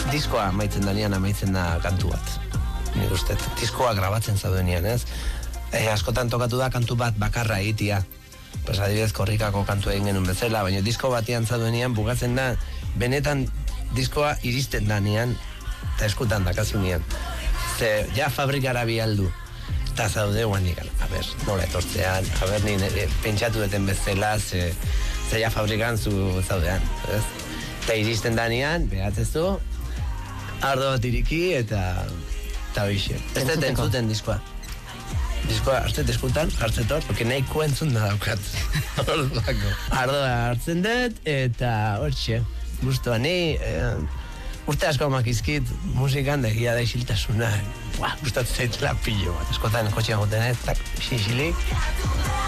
diskoa amaitzen da kantu bat. Nik uste, diskoa grabatzen zaudenean, ez? Askotan tokatu da kantu bat bakarra egitea. Pues adibidez korrikako kantu egin genuen bezala, baina disko batean zaudenean bukatzen da, benetan diskoa iristen danean, eta eskutan dakazunean. Ze, ja fabrikara bialdu. Eta zaude guanik, nola etortzean, nire pentsatu duten bezala, ze ja fabrikan zu zaudean, ez? Eta iristen danean, behatzezu, ardo bat iriki eta hoxe. Ez dut entzuten diskoa. Diskoa hartzet eskutan, hartzetor, porque nahiko entzun da daukat. Ardoa hartzen dut, eta hoxe, guztua ni, urte asko makizkit musikan da egia da isiltasuna. Gustatzen zaitela pillo bat. Eskotan kotxean goten ez, tak, xinxilik.